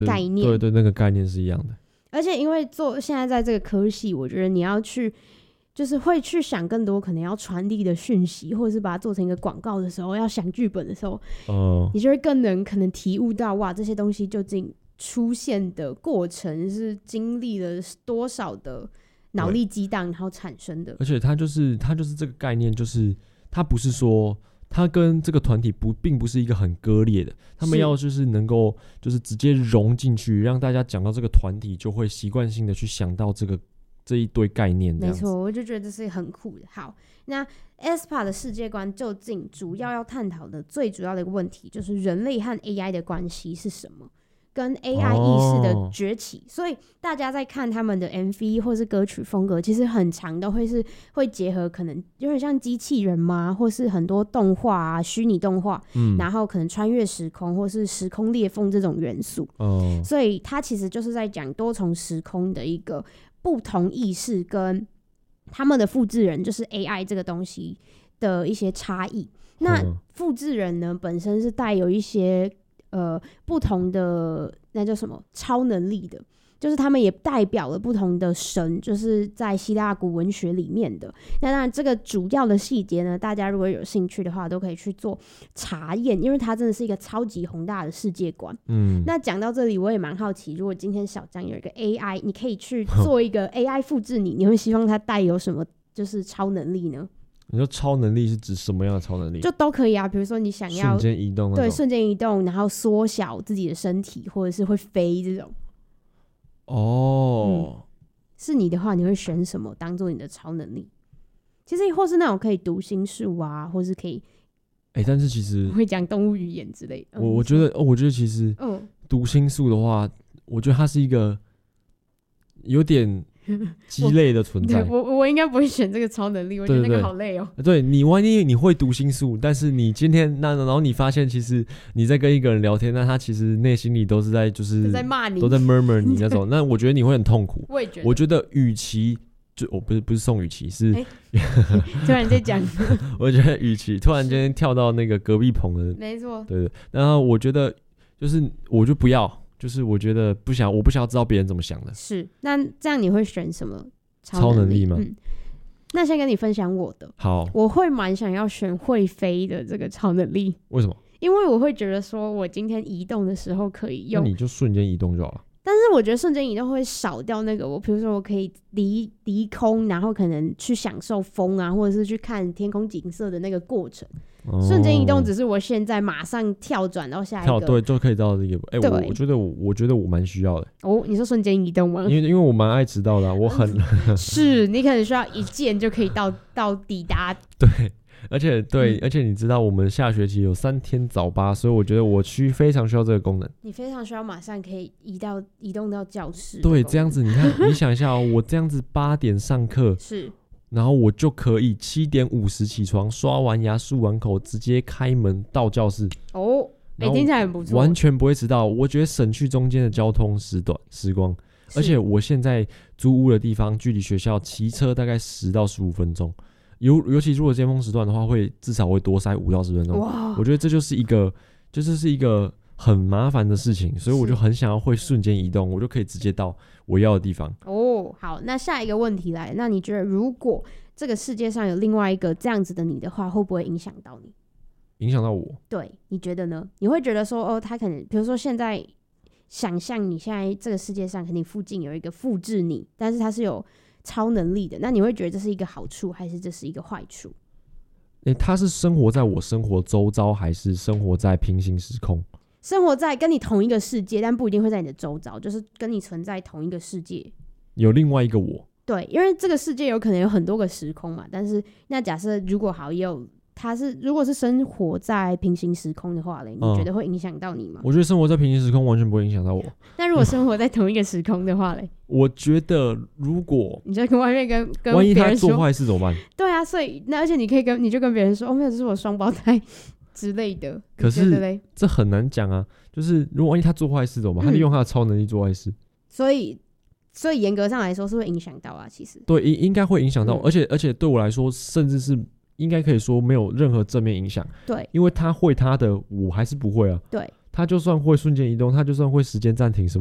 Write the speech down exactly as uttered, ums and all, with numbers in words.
概念， 对对，那个概念是一样的。 而且因为做现在在这个科系，我觉得你要去就是会去想更多可能要传递的讯息，或者是把它做成一个广告的时候，要想剧本的时候， 哦、 你就会更能可能体悟到哇，这些东西究竟出现的过程是经历了多少的脑力激荡然后产生的。 而且它就是它就是这个概念，就是它不是说它跟这个团体不并不是一个很割裂的，他们要就是能够就是直接融进去，让大家讲到这个团体就会习惯性的去想到这个这一堆概念这样子。 没错，我就觉得这是很酷的。好，那 E S P A 的世界观究竟主要要探讨的最主要的一个问题就是人类和 A I 的关系是什么，跟 A I 意识的崛起、哦、所以大家在看他们的 M V 或是歌曲风格，其实很常都会是会结合可能有点像机器人嘛，或是很多动画啊虚拟动画、嗯、然后可能穿越时空或是时空裂缝这种元素、哦、所以它其实就是在讲多重时空的一个不同意识跟他们的复制人就是 A I 这个东西的一些差异。那复制人呢本身是带有一些呃不同的那叫什么超能力的，就是他们也代表了不同的神，就是在希腊古文学里面的。那当然这个主要的细节呢，大家如果有兴趣的话都可以去做查验，因为它真的是一个超级宏大的世界观。嗯，那讲到这里我也蛮好奇，如果今天小张有一个 A I， 你可以去做一个 A I 复制你，你会希望它带有什么就是超能力呢？ 你说超能力是指什么样的超能力？ 就都可以啊，比如说你想要瞬间移动， 对，瞬间移动，然后缩小自己的身体，或者是会飞这种。哦、嗯，是你的话，你会选什么当做你的超能力？其实或是那种可以读心术啊，或是可以， 哎、欸，但是其实会讲动物语言之类的。 我我觉得，哦，我觉得其实，嗯，读心术的话，我觉得它是一个有点鸡肋的存在。 我 我, 我应该不会选这个超能力，我觉得那个好累哦。 对, 对, 对，你万一你会读心术，但是你今天那然后你发现其实你在跟一个人聊天，那他其实内心里都是在就是都在骂你， 都在 murmur 你那种，那我觉得你会很痛苦。 我也觉得， 我觉得与其就我、哦、不是不是宋雨琦是、欸， 突然间讲， 我觉得与其突然间跳到那个隔壁棚的， 没错， 对对，然后我觉得就是我就不要。就是我觉得不想，我不想要知道别人怎么想的。 是，那这样你会选什么超能力吗？ 嗯，那先跟你分享我的。 好， 我会蛮想要选会飞的这个超能力。 为什么？ 因为我会觉得说，我今天移动的时候可以用， 那你就瞬间移动就好了。 但是我觉得瞬间移动会少掉那个我，比如说我可以离离空，然后可能去享受风啊，或者是去看天空景色的那个过程。哦、瞬间移动只是我现在马上跳转到下一个， 跳对就可以到这个。哎、欸，我我觉得我我觉得我蛮需要的。 哦，你说瞬间移动吗？ 因为因为我蛮爱迟到的、啊，我很是你可能需要一键就可以到到抵达。 对。而且对、嗯，而且你知道我们下学期有三天早八，所以我觉得我需非常需要这个功能。 你非常需要马上可以移到移动到教室。 对，这样子你看，你想一下哦，我这样子八点上课是， 然后我就可以七点五十起床，刷完牙漱完口，直接开门到教室。 哦，哎、欸，听起来很不错， 完全不会迟到。我觉得省去中间的交通时段时光，而且我现在租屋的地方距离学校骑车大概十到十五分钟。尤尤其如果尖峰时段的话，会至少会多塞五到十分钟。哇，我觉得这就是一个，就是是一个很麻烦的事情，所以我就很想要会瞬间移动，我就可以直接到我要的地方。 哦，好，那下一个问题来，那你觉得如果这个世界上有另外一个这样子的你的话，会不会影响到你？ 影响到我？ 对，你觉得呢？你会觉得说，哦，他可能，比如说现在想象你现在这个世界上肯定附近有一个复制你，但是它是有超能力的，那你会觉得这是一个好处还是这是一个坏处？ 欸，他是生活在我生活周遭还是生活在平行时空？ 生活在跟你同一个世界，但不一定会在你的周遭，就是跟你存在同一个世界， 有另外一个我。 对，因为这个世界有可能有很多个时空嘛，但是那假设如果好也有他是如果是生活在平行时空的话嘞，你觉得会影响到你吗？ 嗯，我觉得生活在平行时空完全不会影响到我。 那如果生活在同一个时空的话嘞？ 我觉得如果你就跟外面跟跟万一他做坏事怎么办？ 对啊，所以那而且你可以跟你就跟别人说，哦，没有，这是我双胞胎之类的。 可是这很难讲啊，就是如果万一他做坏事怎么办？嗯，他利用他的超能力做坏事， 所以所以严格上来说是会影响到啊，其实对，应该会影响到，嗯，而且而且对我来说，甚至是应该可以说没有任何正面影响。 对， 因为他会他的，我还是不会啊。 对， 它就算会瞬间移动，它就算会时间暂停什么。